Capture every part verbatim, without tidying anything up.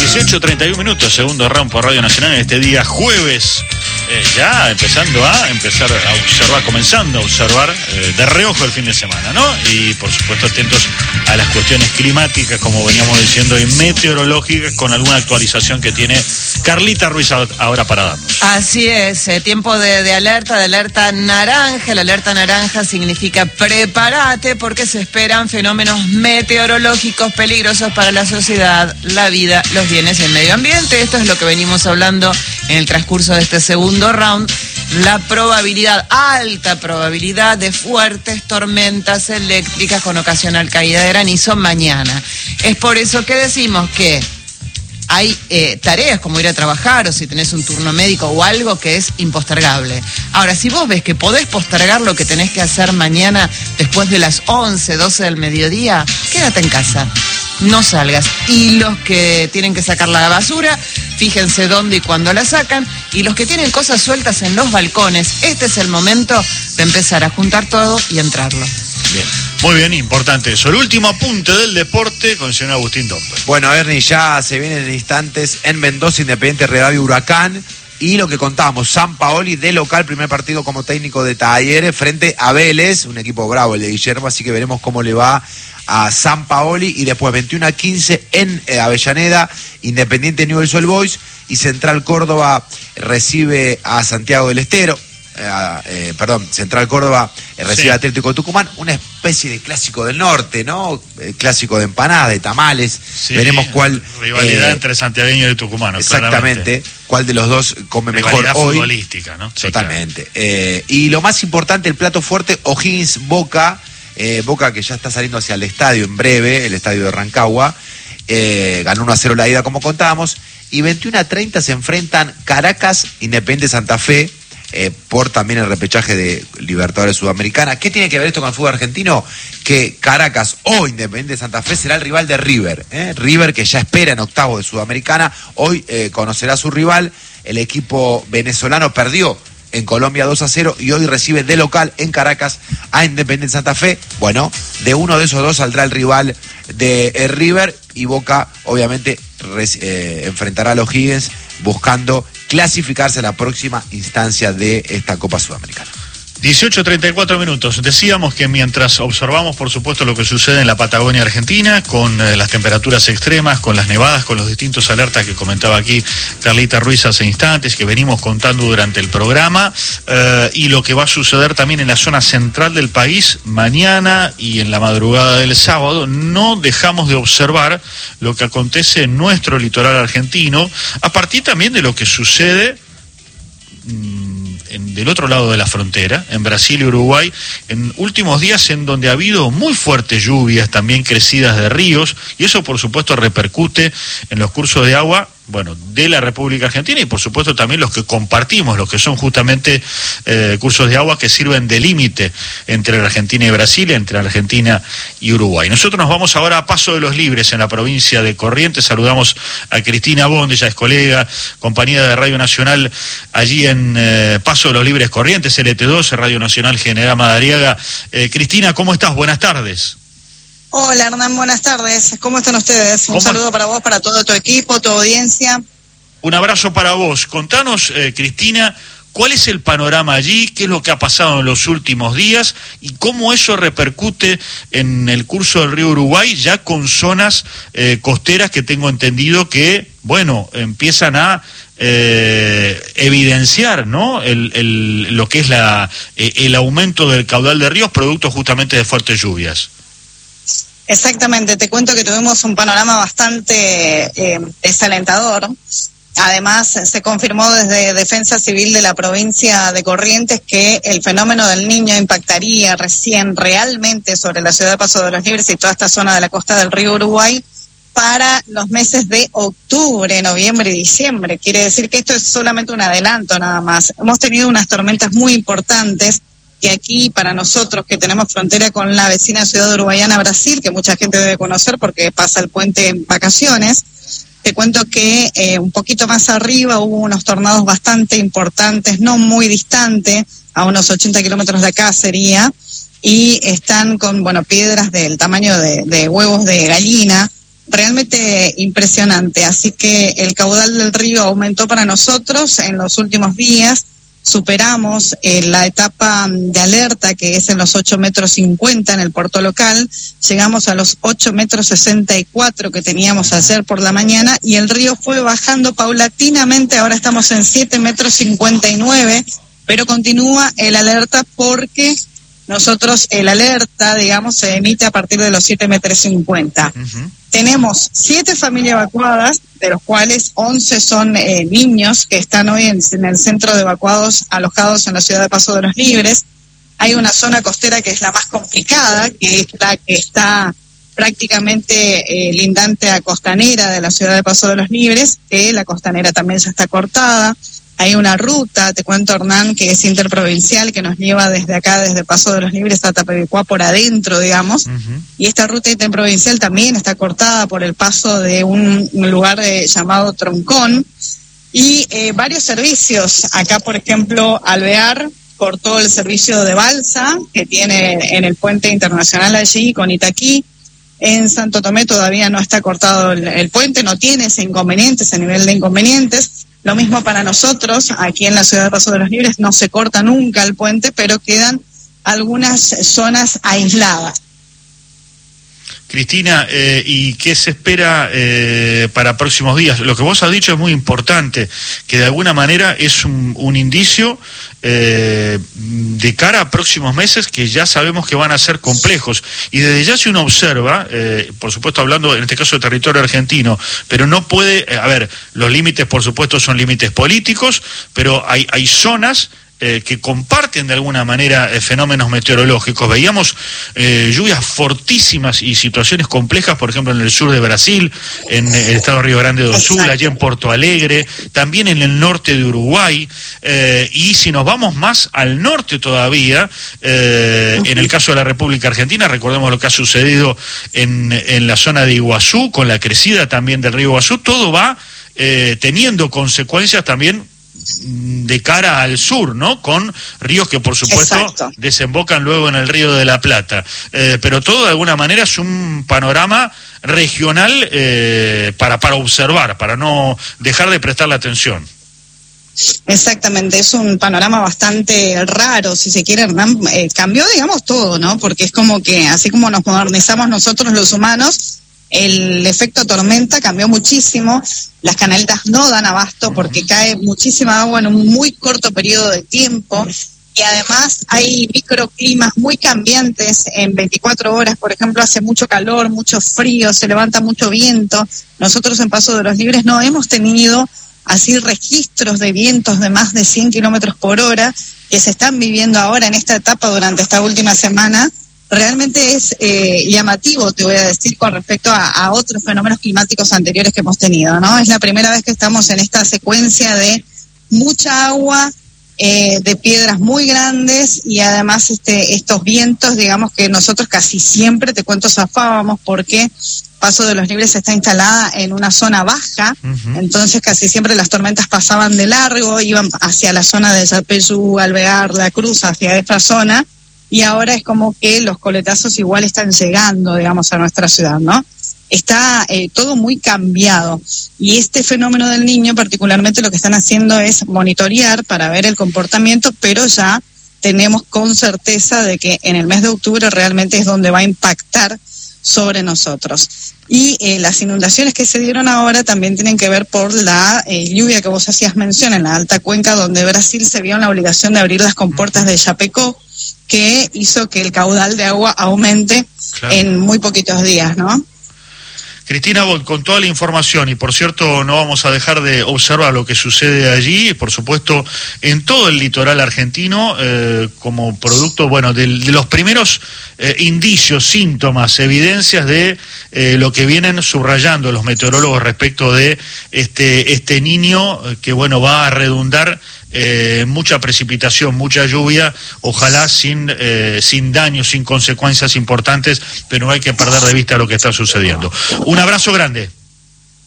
dieciocho treinta y uno minutos, segundo round por Radio Nacional en este día jueves, eh, ya empezando a empezar a observar, comenzando a observar eh, de reojo el fin de semana, ¿no? Y por supuesto atentos a las cuestiones climáticas, como veníamos diciendo, y meteorológicas, con alguna actualización que tiene Carlita Ruiz ahora para darnos. Así es, eh, tiempo de, de alerta, de alerta naranja. La alerta naranja significa prepárate porque se esperan fenómenos meteorológicos peligrosos para la sociedad, la vida, los bienes y el medio ambiente. Esto es lo que venimos hablando en el transcurso de este segundo round. La probabilidad, alta probabilidad de fuertes tormentas eléctricas con ocasional caída de granizo mañana. Es por eso que decimos que hay eh, tareas como ir a trabajar o si tenés un turno médico o algo que es impostergable. Ahora, si vos ves que podés postergar lo que tenés que hacer mañana después de las once, doce del mediodía, quédate en casa, no salgas. Y los que tienen que sacar la basura, fíjense dónde y cuándo la sacan. Y los que tienen cosas sueltas en los balcones, este es el momento de empezar a juntar todo y entrarlo. Bien, muy bien, importante eso. El último apunte del deporte con el señor Agustín Domper. Bueno, Ernie, ya se vienen en instantes en Mendoza, Independiente Rivadavia Huracán. Y lo que contábamos, Sampaoli de local, primer partido como técnico de Talleres frente a Vélez, un equipo bravo el de Guillermo, así que veremos cómo le va a Sampaoli. Y después veintiuno a quince en eh, Avellaneda, Independiente Newell's Old Boys, y Central Córdoba recibe a Santiago del Estero. Eh, eh, perdón, Central Córdoba eh, recibe sí. a Atlético Tucumán, una especie de clásico del norte, ¿no? Eh, clásico de empanadas, de tamales. Sí, veremos cuál. Rivalidad eh, entre santiagueño y tucumano. Exactamente. Claramente. Cuál de los dos come mejor hoy. Futbolística, ¿no? Sí, totalmente. Claro. Eh, y lo más importante, el plato fuerte, O'Higgins Boca. Eh, Boca que ya está saliendo hacia el estadio en breve, el estadio de Rancagua. Eh, ganó uno a cero la ida, como contábamos. Y veintiuno a treinta se enfrentan Caracas, Independiente Santa Fe. Eh, por también el repechaje de Libertadores Sudamericana. ¿Qué tiene que ver esto con el fútbol argentino? Que Caracas o Independiente Santa Fe será el rival de River. ¿eh? River, que ya espera en octavos de Sudamericana, hoy eh, conocerá a su rival. El equipo venezolano perdió en Colombia dos a cero y hoy recibe de local en Caracas a Independiente Santa Fe. Bueno, de uno de esos dos saldrá el rival de eh, River, y Boca obviamente eh, enfrentará a los O'Higgins buscando clasificarse a la próxima instancia de esta Copa Sudamericana. dieciocho treinta y cuatro minutos. Decíamos que mientras observamos, por supuesto, lo que sucede en la Patagonia Argentina, con eh, las temperaturas extremas, con las nevadas, con los distintos alertas que comentaba aquí Carlita Ruiz hace instantes, que venimos contando durante el programa, eh, y lo que va a suceder también en la zona central del país mañana y en la madrugada del sábado, no dejamos de observar lo que acontece en nuestro litoral argentino, a partir también de lo que sucede mmm, En, del otro lado de la frontera, en Brasil y Uruguay, en últimos días en donde ha habido muy fuertes lluvias, también crecidas de ríos, y eso por supuesto repercute en los cursos de agua, bueno, de la República Argentina, y por supuesto también los que compartimos, los que son justamente eh, cursos de agua que sirven de límite entre la Argentina y Brasil, entre Argentina y Uruguay. Nosotros nos vamos ahora a Paso de los Libres, en la provincia de Corrientes. Saludamos a Cristina Bond, ella es colega, compañera de Radio Nacional allí en eh, Paso de los Libres Corrientes, L T dos, Radio Nacional General Madariaga. Eh, Cristina, ¿cómo estás? Buenas tardes. Hola Hernán, buenas tardes. ¿Cómo están ustedes? Un saludo para vos, para todo tu equipo, tu audiencia. Un abrazo para vos. Contanos, eh, Cristina, ¿cuál es el panorama allí? ¿Qué es lo que ha pasado en los últimos días? ¿Y cómo eso repercute en el curso del río Uruguay, ya con zonas eh, costeras que tengo entendido que, bueno, empiezan a eh, evidenciar, ¿no? El, el, lo que es la eh, el aumento del caudal de ríos producto justamente de fuertes lluvias. Exactamente, te cuento que tuvimos un panorama bastante eh, desalentador. Además, se confirmó desde Defensa Civil de la provincia de Corrientes que el fenómeno del Niño impactaría recién realmente sobre la ciudad de Paso de los Libres y toda esta zona de la costa del río Uruguay para los meses de octubre, noviembre y diciembre. Quiere decir que esto es solamente un adelanto nada más. Hemos tenido unas tormentas muy importantes. Y aquí, para nosotros que tenemos frontera con la vecina ciudad uruguayana Brasil, que mucha gente debe conocer porque pasa el puente en vacaciones, te cuento que eh, un poquito más arriba hubo unos tornados bastante importantes, no muy distante, a unos ochenta kilómetros de acá sería, y están con, bueno, piedras del tamaño de, de huevos de gallina, realmente impresionante. Así que el caudal del río aumentó para nosotros en los últimos días. Superamos eh, la etapa de alerta, que es en los ocho metros cincuenta en el puerto local. Llegamos a los ocho metros sesenta y cuatro que teníamos ayer por la mañana, y el río fue bajando paulatinamente. Ahora estamos en siete metros cincuenta y nueve, pero continúa el alerta porque nosotros el alerta, digamos, se emite a partir de los siete metros cincuenta. Uh-huh. Tenemos siete familias evacuadas, de los cuales once son eh, niños que están hoy en, en el centro de evacuados alojados en la ciudad de Paso de los Libres. Hay una zona costera que es la más complicada, que es la que está prácticamente eh, lindante a Costanera de la ciudad de Paso de los Libres, que la Costanera también ya está cortada. Hay una ruta, te cuento, Hernán, que es interprovincial, que nos lleva desde acá, desde Paso de los Libres a Tapecuá por adentro, digamos. Uh-huh. Y esta ruta interprovincial también está cortada por el paso de un, un lugar eh, llamado Troncón. Y eh, varios servicios. Acá, por ejemplo, Alvear cortó el servicio de balsa que tiene en el puente internacional allí con Itaquí. En Santo Tomé todavía no está cortado el, el puente, no tiene ese inconveniente, ese nivel de inconvenientes. Lo mismo para nosotros, aquí en la ciudad de Paso de los Libres no se corta nunca el puente, pero quedan algunas zonas aisladas. Cristina, eh, ¿y qué se espera eh, para próximos días? Lo que vos has dicho es muy importante, que de alguna manera es un, un indicio eh, de cara a próximos meses que ya sabemos que van a ser complejos. Y desde ya si uno observa, eh, por supuesto hablando en este caso de territorio argentino, pero no puede, eh, a ver, los límites por supuesto son límites políticos, pero hay, hay zonas Eh, que comparten de alguna manera eh, fenómenos meteorológicos. Veíamos eh, lluvias fortísimas y situaciones complejas, por ejemplo, en el sur de Brasil, en el estado de Río Grande do Sul, allí en Porto Alegre, también en el norte de Uruguay, eh, y si nos vamos más al norte todavía, eh, en el caso de la República Argentina, recordemos lo que ha sucedido en, en la zona de Iguazú, con la crecida también del río Iguazú, todo va eh, teniendo consecuencias también de cara al sur, ¿no? Con ríos que por supuesto Exacto. desembocan luego en el Río de la Plata. Eh, pero todo de alguna manera es un panorama regional eh, para, para observar, para no dejar de prestarle atención. Exactamente, es un panorama bastante raro, si se quiere, Hernán. Eh, cambió, digamos, todo, ¿no? Porque es como que, así como nos modernizamos nosotros los humanos, el efecto tormenta cambió muchísimo. Las canaletas no dan abasto porque cae muchísima agua en un muy corto periodo de tiempo, y además hay microclimas muy cambiantes en veinticuatro horas. Por ejemplo, hace mucho calor, mucho frío, se levanta mucho viento. Nosotros en Paso de los Libres no hemos tenido así registros de vientos de más de cien kilómetros por hora que se están viviendo ahora en esta etapa durante esta última semana. Realmente es eh, llamativo, te voy a decir, con respecto a, a otros fenómenos climáticos anteriores que hemos tenido, ¿no? Es la primera vez que estamos en esta secuencia de mucha agua, eh, de piedras muy grandes, y además este estos vientos, digamos, que nosotros casi siempre, te cuento, zafábamos porque Paso de los Libres está instalada en una zona baja. Uh-huh. Entonces casi siempre las tormentas pasaban de largo, iban hacia la zona de Yapeyú, Alvear, La Cruz, hacia esta zona. Y ahora es como que los coletazos igual están llegando, digamos, a nuestra ciudad, ¿no? Está eh, todo muy cambiado. Y este fenómeno del Niño, particularmente, lo que están haciendo es monitorear para ver el comportamiento, pero ya tenemos con certeza de que en el mes de octubre realmente es donde va a impactar sobre nosotros. Y eh, las inundaciones que se dieron ahora también tienen que ver por la eh, lluvia que vos hacías mención en la alta cuenca, donde Brasil se vio en la obligación de abrir las compuertas de Chapecó, que hizo que el caudal de agua aumente claro. en muy poquitos días, ¿no? Cristina Bot, con toda la información, y por cierto no vamos a dejar de observar lo que sucede allí, por supuesto en todo el litoral argentino, eh, como producto, bueno, de, de los primeros eh, indicios, síntomas, evidencias de eh, lo que vienen subrayando los meteorólogos respecto de este, este niño que, bueno, va a redundar Eh, mucha precipitación, mucha lluvia, ojalá sin eh, sin daños, sin consecuencias importantes, pero no hay que perder de vista lo que está sucediendo. Un abrazo grande.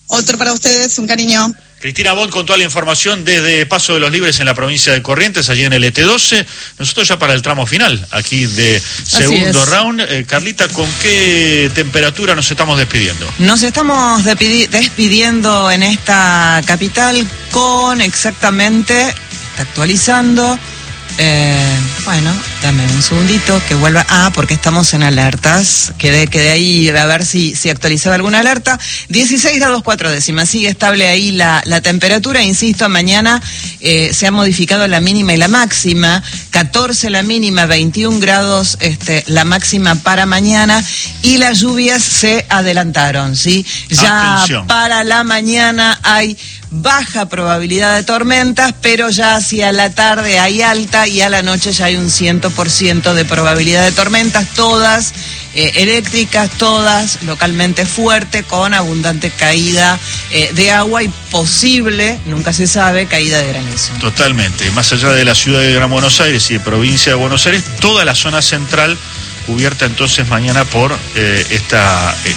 Otro para ustedes, un cariño. Cristina Bond con toda la información desde Paso de los Libres en la provincia de Corrientes, allí en el E T doce. Nosotros ya para el tramo final, aquí de segundo round. Eh, Carlita, ¿con qué temperatura nos estamos despidiendo? Nos estamos despidiendo en esta capital con exactamente, está actualizando, eh, bueno, dame un segundito que vuelva, ah, porque estamos en alertas, quedé, quedé ahí a ver si, si actualizaba alguna alerta. dieciséis grados cuatro décimas, sigue estable ahí la, la temperatura, insisto, mañana eh, se ha modificado la mínima y la máxima, catorce la mínima, veintiún grados este, la máxima para mañana, y las lluvias se adelantaron, ¿sí? Ya Atención. Para la mañana hay baja probabilidad de tormentas, pero ya hacia la tarde hay alta y a la noche ya hay un cien por ciento de probabilidad de tormentas, todas eh, eléctricas, todas localmente fuerte, con abundante caída eh, de agua y posible, nunca se sabe, caída de granizo. Totalmente, más allá de la ciudad de Gran Buenos Aires y de provincia de Buenos Aires, toda la zona central cubierta entonces mañana por eh, esta... Eh,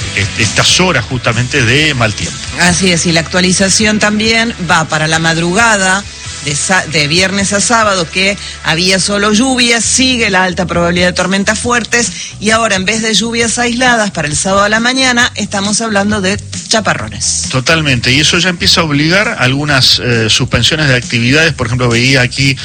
estas horas justamente de mal tiempo. Así es, y la actualización también va para la madrugada de, de viernes a sábado, que había solo lluvias, sigue la alta probabilidad de tormentas fuertes, y ahora en vez de lluvias aisladas para el sábado a la mañana, estamos hablando de chaparrones. Totalmente, y eso ya empieza a obligar algunas eh, suspensiones de actividades. Por ejemplo, veía aquí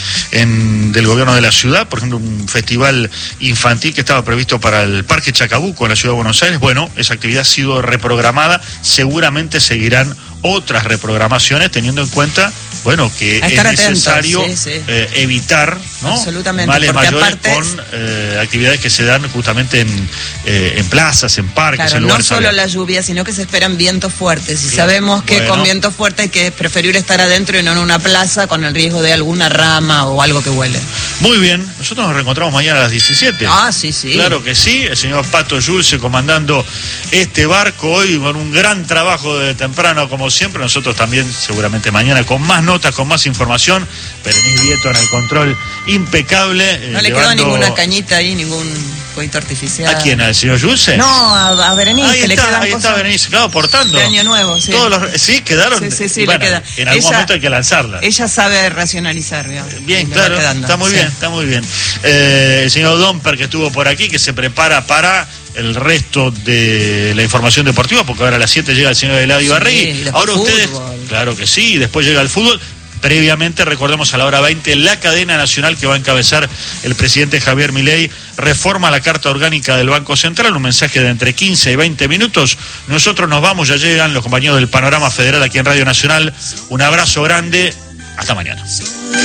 en del gobierno de la ciudad, por ejemplo, un festival infantil que estaba previsto para el Parque Chacabuco en la ciudad de Buenos Aires. Bueno, esa actividad ha sido reprogramada, seguramente seguirán otras reprogramaciones, teniendo en cuenta, bueno, que es atentos, necesario sí, sí. Eh, evitar, ¿no?, absolutamente, males mayores aparte con eh, actividades que se dan justamente en, eh, en plazas, en parques, claro, en lugares no solo abiertos. La lluvia, sino que se esperan vientos fuertes, y Claro. sabemos que Bueno. con vientos fuertes hay que preferir estar adentro y no en una plaza con el riesgo de alguna rama o algo que huele. Muy bien, nosotros nos reencontramos mañana a las diecisiete. Ah, sí, sí. Claro que sí, el señor Pato Yulce comandando este barco hoy con un gran trabajo de temprano como siempre. Nosotros también seguramente mañana con más notas, con más información. Berenice Vieto en el control impecable. No eh, le llevando... quedó ninguna cañita ahí, ningún fueguito artificial. ¿A quién? ¿Al señor Yulce? No, a, a Berenice. Ahí le está, quedan ahí cosas está Berenice, claro, aportando. de Año Nuevo, sí. Todos los... Sí, quedaron. Sí, sí, sí, bueno, le queda. En algún Ella, momento hay que lanzarlas. Ella sabe racionalizar, ¿no? Bien, Le claro, va quedando, está muy sí. bien, está muy bien. Eh, el señor Domper, que estuvo por aquí, que se prepara para el resto de la información deportiva, porque ahora a las siete llega el señor Eladio Sí, Barregui. y después Ahora ustedes, fútbol. claro que sí, después llega el fútbol. Previamente, recordemos a la hora veinte, la cadena nacional que va a encabezar el presidente Javier Milei reforma la Carta Orgánica del Banco Central, un mensaje de entre quince y veinte minutos. Nosotros nos vamos, ya llegan los compañeros del Panorama Federal aquí en Radio Nacional. Un abrazo grande, hasta mañana.